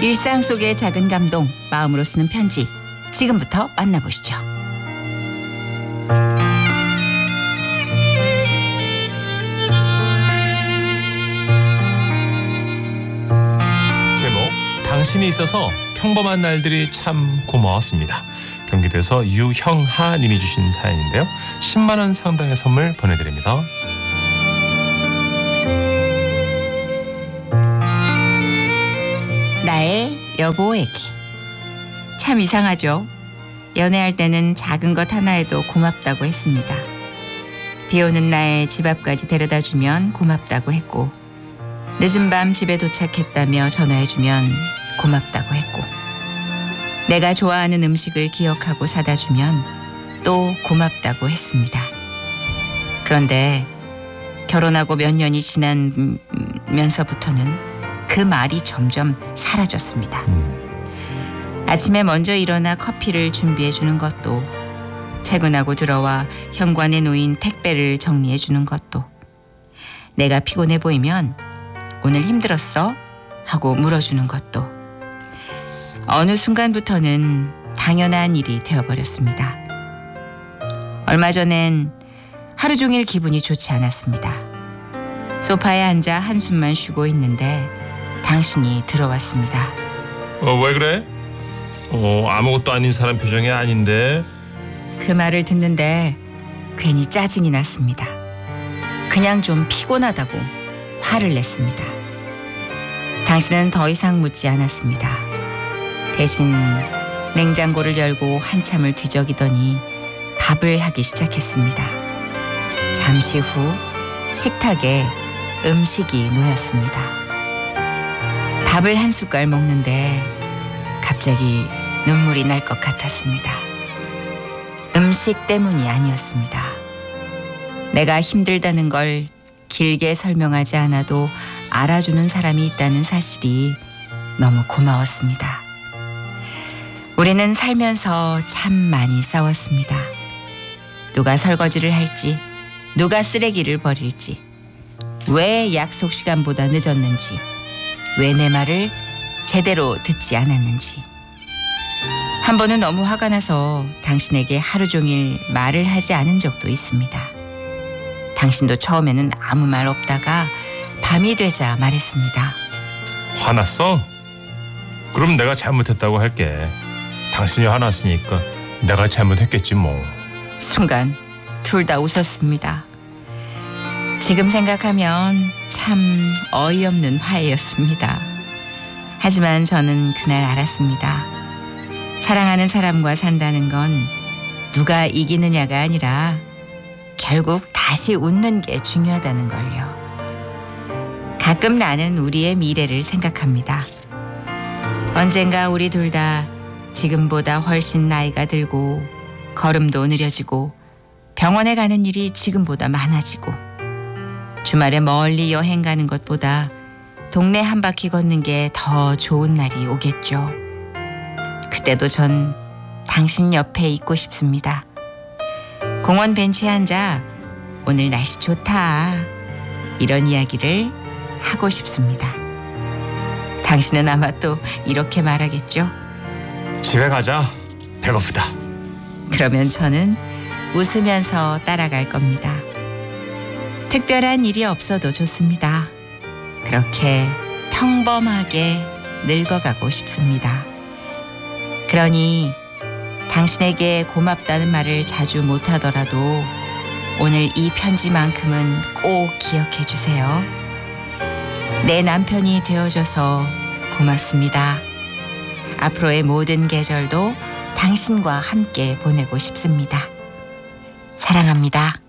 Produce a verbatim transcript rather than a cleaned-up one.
일상 속의 작은 감동, 마음으로 쓰는 편지. 지금부터 만나보시죠. 제목, 당신이 있어서 평범한 날들이 참 고마웠습니다. 경기도에서 유형하 님이 주신 사연인데요. 십만 원 상당의 선물 보내드립니다. 나의 여보에게. 참 이상하죠? 연애할 때는 작은 것 하나에도 고맙다고 했습니다. 비 오는 날 집 앞까지 데려다주면 고맙다고 했고, 늦은 밤 집에 도착했다며 전화해주면 고맙다고 했고, 내가 좋아하는 음식을 기억하고 사다 주면 또 고맙다고 했습니다. 그런데 결혼하고 몇 년이 지나면서부터는 그 말이 점점 사라졌습니다. 음. 아침에 먼저 일어나 커피를 준비해 주는 것도, 퇴근하고 들어와 현관에 놓인 택배를 정리해 주는 것도, 내가 피곤해 보이면 오늘 힘들었어? 하고 물어주는 것도 어느 순간부터는 당연한 일이 되어버렸습니다. 얼마 전엔 하루 종일 기분이 좋지 않았습니다. 소파에 앉아 한숨만 쉬고 있는데 당신이 들어왔습니다. 어, 왜 그래? 어, 아무것도 아닌 사람 표정이 아닌데. 그 말을 듣는데 괜히 짜증이 났습니다. 그냥 좀 피곤하다고 화를 냈습니다. 당신은 더 이상 묻지 않았습니다. 대신 냉장고를 열고 한참을 뒤적이더니 밥을 하기 시작했습니다. 잠시 후 식탁에 음식이 놓였습니다. 밥을 한 숟갈 먹는데 갑자기 눈물이 날 것 같았습니다. 음식 때문이 아니었습니다. 내가 힘들다는 걸 길게 설명하지 않아도 알아주는 사람이 있다는 사실이 너무 고마웠습니다. 우리는 살면서 참 많이 싸웠습니다. 누가 설거지를 할지, 누가 쓰레기를 버릴지, 왜 약속 시간보다 늦었는지, 왜 내 말을 제대로 듣지 않았는지. 한 번은 너무 화가 나서 당신에게 하루 종일 말을 하지 않은 적도 있습니다. 당신도 처음에는 아무 말 없다가 밤이 되자 말했습니다. 화났어? 그럼 내가 잘못했다고 할게. 당신이 화났으니까 내가 잘못했겠지 뭐. 순간 둘 다 웃었습니다. 지금 생각하면 참 어이없는 화해였습니다. 하지만 저는 그날 알았습니다. 사랑하는 사람과 산다는 건 누가 이기느냐가 아니라 결국 다시 웃는 게 중요하다는 걸요. 가끔 나는 우리의 미래를 생각합니다. 언젠가 우리 둘 다 지금보다 훨씬 나이가 들고 걸음도 느려지고 병원에 가는 일이 지금보다 많아지고 주말에 멀리 여행 가는 것보다 동네 한 바퀴 걷는 게 더 좋은 날이 오겠죠. 그때도 전 당신 옆에 있고 싶습니다. 공원 벤치에 앉아 오늘 날씨 좋다 이런 이야기를 하고 싶습니다. 당신은 아마 또 이렇게 말하겠죠. 집에 가자. 배고프다. 그러면 저는 웃으면서 따라갈 겁니다. 특별한 일이 없어도 좋습니다. 그렇게 평범하게 늙어가고 싶습니다. 그러니 당신에게 고맙다는 말을 자주 못하더라도 오늘 이 편지만큼은 꼭 기억해 주세요. 내 남편이 되어줘서 고맙습니다. 앞으로의 모든 계절도 당신과 함께 보내고 싶습니다. 사랑합니다.